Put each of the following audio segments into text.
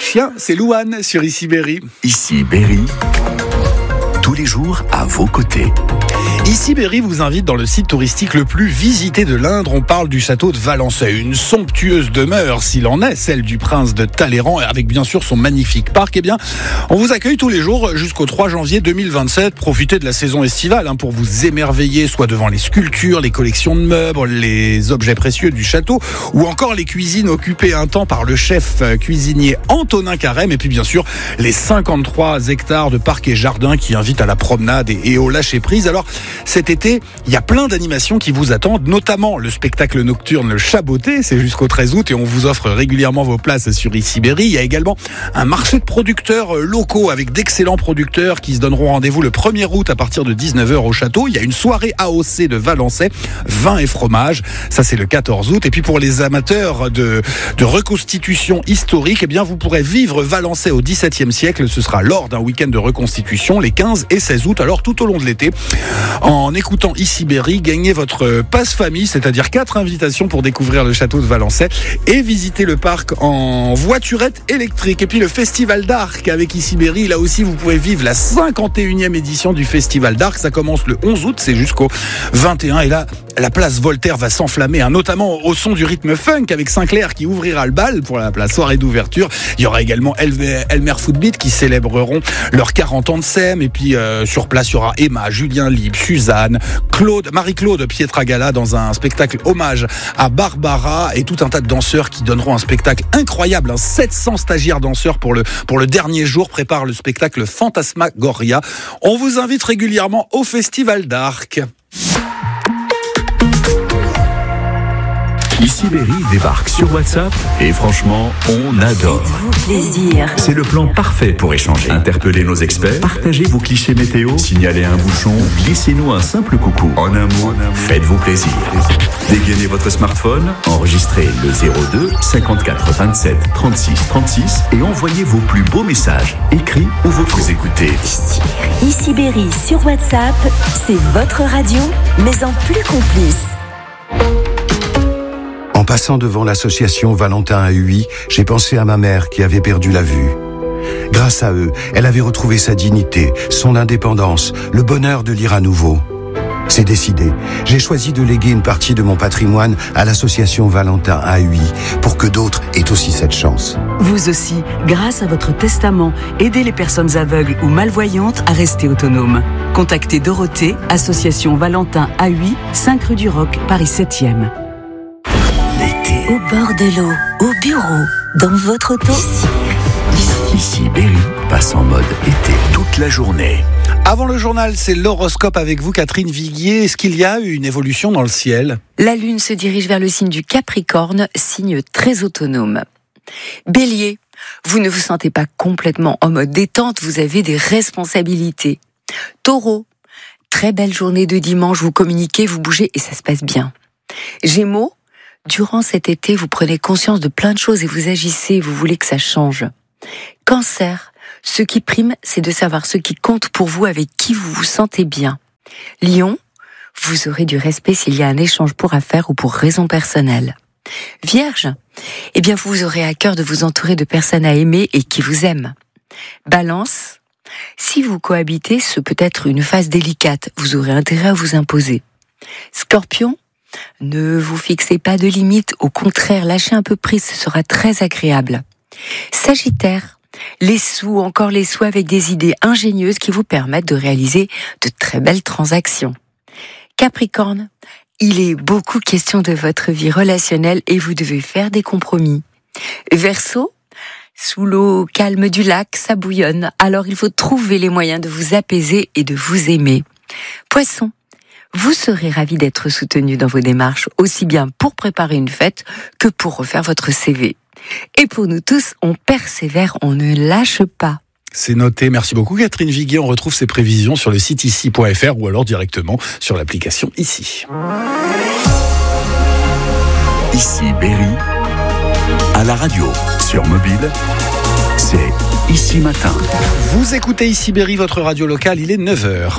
chien, c'est Louane sur Ici Berry. Ici Berry, tous les jours à vos côtés. Ici Berry vous invite dans le site touristique le plus visité de l'Indre. On parle du château de Valençay, une somptueuse demeure s'il en est, celle du prince de Talleyrand, avec bien sûr son magnifique parc. Eh bien, on vous accueille tous les jours jusqu'au 3 janvier 2027. Profitez de la saison estivale pour vous émerveiller, soit devant les sculptures, les collections de meubles, les objets précieux du château, ou encore les cuisines occupées un temps par le chef cuisinier Antonin Carême, et puis bien sûr les 53 hectares de parcs et jardins qui invitent à la promenade et au lâcher-prise. Alors, cet été, il y a plein d'animations qui vous attendent, notamment le spectacle nocturne Le Chaboté, c'est jusqu'au 13 août et on vous offre régulièrement vos places sur Ici Berry. Il y a également un marché de producteurs locaux avec d'excellents producteurs qui se donneront rendez-vous le 1er août à partir de 19h au château. Il y a une soirée AOC de Valençay, vin et fromage, ça c'est le 14 août. Et puis pour les amateurs de reconstitution historique, eh bien vous pourrez vivre Valençay au XVIIe siècle. Ce sera lors d'un week-end de reconstitution les 15 et 16 août, alors tout au long de l'été. En écoutant Ici Berry, gagnez votre passe-famille, c'est-à-dire 4 invitations pour découvrir le château de Valençay et visiter le parc en voiturette électrique. Et puis le Festival d'Arc avec Ici Berry, là aussi vous pouvez vivre la 51e édition du Festival d'Arc. Ça commence le 11 août, c'est jusqu'au 21. Et là, la place Voltaire va s'enflammer, notamment au son du rythme funk avec Sinclair qui ouvrira le bal pour la soirée d'ouverture. Il y aura également Elmer Footbeat qui célébreront leurs 40 ans de SEM. Et puis sur place, il y aura Emma, Julien Libre, Suzanne, Marie-Claude Pietragala dans un spectacle hommage à Barbara et tout un tas de danseurs qui donneront un spectacle incroyable. 700 stagiaires danseurs pour le dernier jour préparent le spectacle Fantasmagoria. On vous invite régulièrement au Festival d'Arc. Ici Berry débarque sur WhatsApp et franchement, on adore. Faites-vous plaisir. C'est le plan parfait pour échanger. Interpellez nos experts, partagez vos clichés météo, signalez un bouchon, glissez-nous un simple coucou. En un mot, faites-vous plaisir. Dégainez votre smartphone, enregistrez le 02 54 27 36 36 et envoyez vos plus beaux messages, écrits ou vocaux. Écoutez Ici Berry sur WhatsApp, c'est votre radio, mais en plus complice. En passant devant l'association Valentin à Huy, j'ai pensé à ma mère qui avait perdu la vue. Grâce à eux, elle avait retrouvé sa dignité, son indépendance, le bonheur de lire à nouveau. C'est décidé. J'ai choisi de léguer une partie de mon patrimoine à l'association Valentin à Huy pour que d'autres aient aussi cette chance. Vous aussi, grâce à votre testament, aidez les personnes aveugles ou malvoyantes à rester autonomes. Contactez Dorothée, association Valentin à Huy, 5 rue du Roc, Paris 7e. Au bord de l'eau, au bureau, dans votre auto. Ici Berry passe en mode été toute la journée. Avant le journal, c'est l'horoscope avec vous, Catherine Viguier. Est-ce qu'il y a eu une évolution dans le ciel ? La Lune se dirige vers le signe du Capricorne, signe très autonome. Bélier, vous ne vous sentez pas complètement en mode détente, vous avez des responsabilités. Taureau, très belle journée de dimanche, vous communiquez, vous bougez et ça se passe bien. Gémeaux, durant cet été, vous prenez conscience de plein de choses et vous agissez, vous voulez que ça change. Cancer, ce qui prime, c'est de savoir ce qui compte pour vous, avec qui vous vous sentez bien. Lion, vous aurez du respect s'il y a un échange pour affaires ou pour raison personnelle. Vierge, eh bien vous aurez à cœur de vous entourer de personnes à aimer et qui vous aiment. Balance, si vous cohabitez, ce peut être une phase délicate, vous aurez intérêt à vous imposer. Scorpion, ne vous fixez pas de limites, au contraire, lâchez un peu prise, ce sera très agréable. Sagittaire, les sous avec des idées ingénieuses qui vous permettent de réaliser de très belles transactions. Capricorne, il est beaucoup question de votre vie relationnelle et vous devez faire des compromis. Verseau, sous l'eau calme du lac, ça bouillonne, alors il faut trouver les moyens de vous apaiser et de vous aimer. Poisson, vous serez ravi d'être soutenu dans vos démarches, aussi bien pour préparer une fête que pour refaire votre CV. Et pour nous tous, on persévère, on ne lâche pas. C'est noté. Merci beaucoup, Catherine Viguier. On retrouve ces prévisions sur le site ici.fr ou alors directement sur l'application Ici. Ici Berry, à la radio, sur mobile, c'est Ici Matin. Vous écoutez Ici Berry, votre radio locale, il est 9h.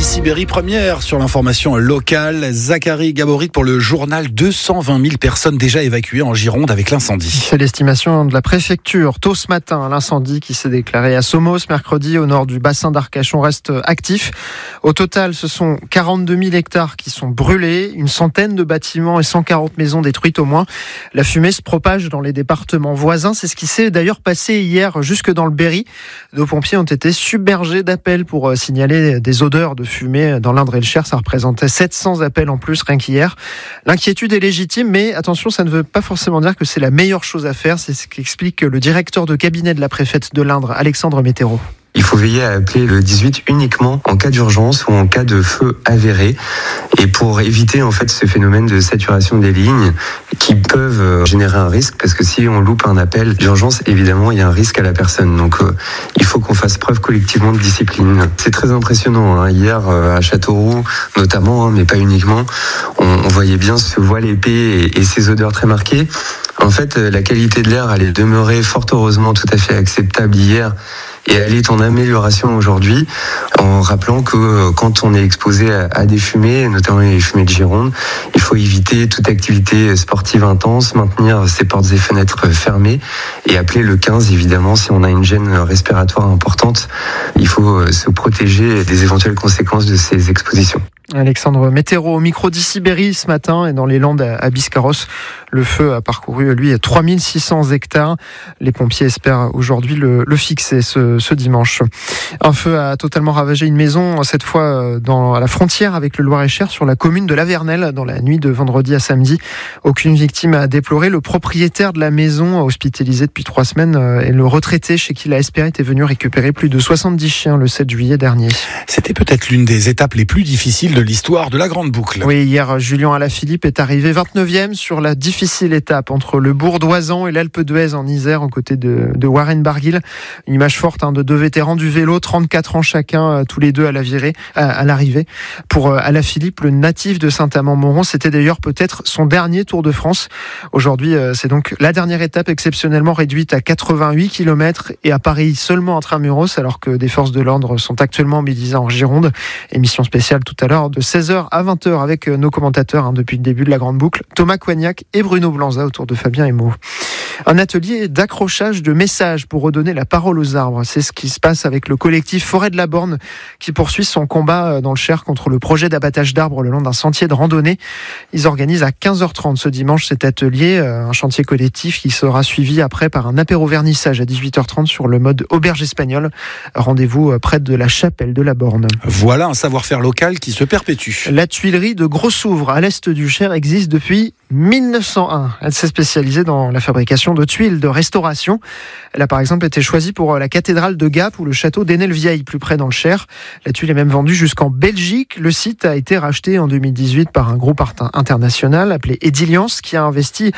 Sibérie, première sur l'information locale. Zachary Gaborit pour le journal. 220 000 personnes déjà évacuées en Gironde avec l'incendie. C'est l'estimation de la préfecture. Tôt ce matin, l'incendie qui s'est déclaré à Somos mercredi au nord du bassin d'Arcachon reste actif. Au total, ce sont 42 000 hectares qui sont brûlés, une centaine de bâtiments et 140 maisons détruites au moins. La fumée se propage dans les départements voisins. C'est ce qui s'est d'ailleurs passé hier jusque dans le Berry. Nos pompiers ont été submergés d'appels pour signaler des odeurs de fumée dans l'Indre et le Cher. Ça représentait 700 appels en plus rien qu'hier. L'inquiétude est légitime, mais attention, ça ne veut pas forcément dire que c'est la meilleure chose à faire. C'est ce qu'explique le directeur de cabinet de la préfète de l'Indre, Alexandre Météro. Il faut veiller à appeler le 18 uniquement en cas d'urgence ou en cas de feu avéré, et pour éviter en fait ce phénomène de saturation des lignes qui peuvent générer un risque, parce que si on loupe un appel d'urgence, évidemment il y a un risque à la personne. Donc il faut qu'on fasse preuve collectivement de discipline. C'est très impressionnant, hein. Hier à Châteauroux notamment, mais pas uniquement, on voyait bien ce voile épais et ces odeurs très marquées. En fait, la qualité de l'air, elle est demeurée fort heureusement tout à fait acceptable hier, et elle est en amélioration aujourd'hui, en rappelant que quand on est exposé à des fumées, notamment les fumées de Gironde, il faut éviter toute activité sportive intense, maintenir ses portes et fenêtres fermées et appeler le 15 évidemment si on a une gêne respiratoire importante. Il faut se protéger des éventuelles conséquences de ces expositions. Alexandre Météro au micro d'Issibéry ce matin, et dans les Landes à Biscarrosse. Le feu a parcouru, lui, 3600 hectares. Les pompiers espèrent aujourd'hui le fixer ce dimanche. Un feu a totalement ravagé une maison, cette fois à la frontière avec le Loir-et-Cher, sur la commune de La Vernelle, dans la nuit de vendredi à samedi. Aucune victime à déplorer. Le propriétaire de la maison, hospitalisé depuis 3 semaines, est le retraité chez qui la SPA était venu récupérer plus de 70 chiens le 7 juillet dernier. C'était peut-être l'une des étapes les plus difficiles de l'histoire de la Grande Boucle. Oui, hier, Julien Alaphilippe est arrivé 29e sur la difficile étape entre le bourg d'Oisan et l'Alpe d'Huez en Isère, aux côtés de Warren Barguil. Une image forte de 2 vétérans du vélo, 34 ans chacun, tous les deux à l'arrivée. Pour Alaphilippe, le natif de Saint-Amand-Montrond, c'était d'ailleurs peut-être son dernier Tour de France. Aujourd'hui, c'est donc la dernière étape exceptionnellement réduite à 88 km et à Paris seulement intramuros, alors que des forces de l'ordre sont actuellement mobilisées en Gironde. Émission spéciale tout à l'heure de 16h à 20h avec nos commentateurs depuis le début de la Grande Boucle, Thomas Coignac et Bruno Blanza autour de Fabien Emo. Un atelier d'accrochage de messages pour redonner la parole aux arbres. C'est ce qui se passe avec le collectif Forêt de la Borne qui poursuit son combat dans le Cher contre le projet d'abattage d'arbres le long d'un sentier de randonnée. Ils organisent à 15h30 ce dimanche cet atelier, un chantier collectif qui sera suivi après par un apéro vernissage à 18h30 sur le mode auberge espagnole. Rendez-vous près de la chapelle de la Borne. Voilà un savoir-faire local qui se perpétue. La tuilerie de Grossouvre à l'est du Cher existe depuis 1901. Elle s'est spécialisée dans la fabrication de tuiles de restauration. Elle a par exemple été choisie pour la cathédrale de Gap ou le château d'Enel-Vieille, plus près dans le Cher. La tuile est même vendue jusqu'en Belgique. Le site a été racheté en 2018 par un groupe international appelé Ediliance, qui a investi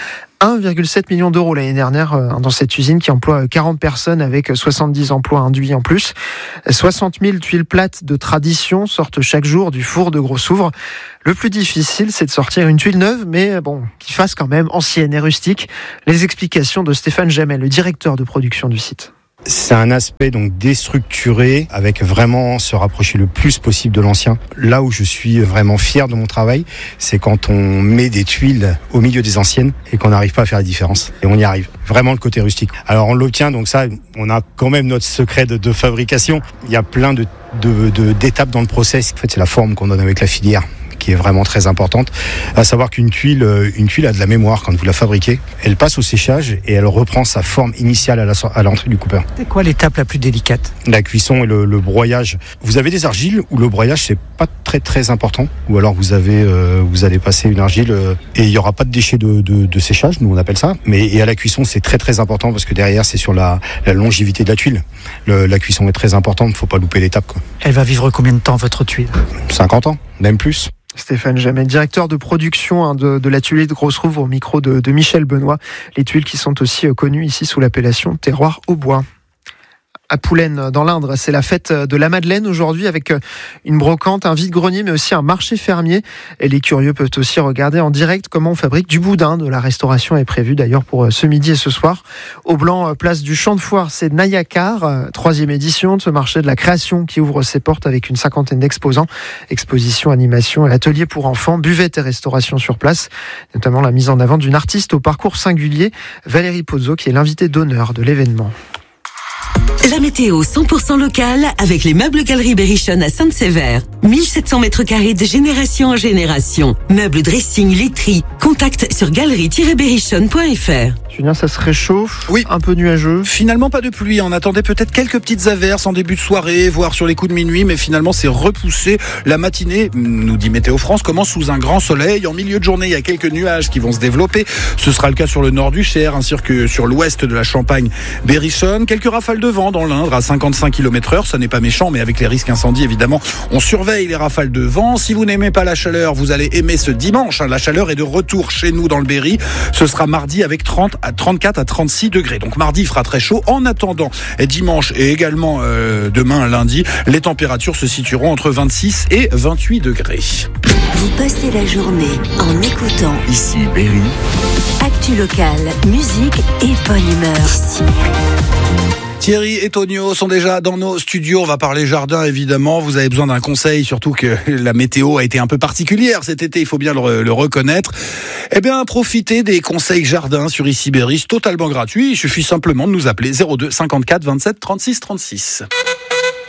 1,7 million d'euros l'année dernière dans cette usine qui emploie 40 personnes avec 70 emplois induits en plus. 60 000 tuiles plates de tradition sortent chaque jour du four de Grossouvre. Le plus difficile, c'est de sortir une tuile neuve, mais qui fasse quand même ancienne et rustique. Les explications de Stéphane Jamel, le directeur de production du site. C'est un aspect donc déstructuré, avec vraiment se rapprocher le plus possible de l'ancien. Là où je suis vraiment fier de mon travail, c'est quand on met des tuiles au milieu des anciennes et qu'on n'arrive pas à faire la différence. Et on y arrive. Vraiment le côté rustique. Alors on l'obtient, donc ça, on a quand même notre secret de fabrication. Il y a plein d'étapes dans le process. En fait, c'est la forme qu'on donne avec la filière qui est vraiment très importante, à savoir qu'une tuile a de la mémoire quand vous la fabriquez. Elle passe au séchage et elle reprend sa forme initiale à l'entrée du coupeur. C'est quoi l'étape la plus délicate ? La cuisson et le broyage. Vous avez des argiles où le broyage c'est pas très très important, ou alors vous allez passer une argile et il y aura pas de déchets de séchage, nous on appelle ça. Et à la cuisson c'est très très important parce que derrière c'est sur la longévité de la tuile. La cuisson est très importante, faut pas louper l'étape, quoi. Elle va vivre combien de temps votre tuile ? 50 ans, même plus. Stéphane Jamel, directeur de production de la tuilerie de Grossouvre, au micro de Michel Benoît. Les tuiles qui sont aussi connues ici sous l'appellation terroir au bois. À Poulaine, dans l'Indre, c'est la fête de la Madeleine aujourd'hui avec une brocante, un vide-grenier, mais aussi un marché fermier. Et les curieux peuvent aussi regarder en direct comment on fabrique du boudin. De la restauration est prévue d'ailleurs pour ce midi et ce soir. Au Blanc, place du Champ de Foire, c'est Nayakar, 3e édition de ce marché de la création qui ouvre ses portes avec une 50aine d'exposants. Exposition, animation et ateliers pour enfants, buvette et restauration sur place. Notamment la mise en avant d'une artiste au parcours singulier, Valérie Pozzo, qui est l'invitée d'honneur de l'événement. La météo 100% locale avec les meubles Galerie Berrichonne à Sainte-Sévère. 1700 mètres carrés de génération en génération. Meubles, dressing, literie. Contact sur galerie-berrichonne.fr. Julien, ça se réchauffe, oui. Un peu nuageux. Finalement, pas de pluie. On attendait peut-être quelques petites averses en début de soirée, voire sur les coups de minuit, mais finalement, c'est repoussé. La matinée, nous dit Météo France, commence sous un grand soleil. En milieu de journée, il y a quelques nuages qui vont se développer. Ce sera le cas sur le nord du Cher, ainsi que sur l'ouest de la Champagne-Berrichonne. Quelques rafales de vent dans l'Indre à 55 km/h. Ça n'est pas méchant, mais avec les risques incendies, évidemment, on surveille les rafales de vent. Si vous n'aimez pas la chaleur, vous allez aimer ce dimanche. La chaleur est de retour chez nous dans le Berry. Ce sera mardi avec 34 à 36 degrés. Donc mardi, il fera très chaud. En attendant, dimanche et également demain, lundi, les températures se situeront entre 26 et 28 degrés. Vous passez la journée en écoutant Ici Berry. Actu locale, musique et bonne humeur. Ici. Thierry et Tonio sont déjà dans nos studios. On va parler jardin, évidemment. Vous avez besoin d'un conseil, surtout que la météo a été un peu particulière cet été, il faut bien le reconnaître. Eh bien, profitez des conseils jardin sur Ici Berry, totalement gratuit. Il suffit simplement de nous appeler 02 54 27 36 36.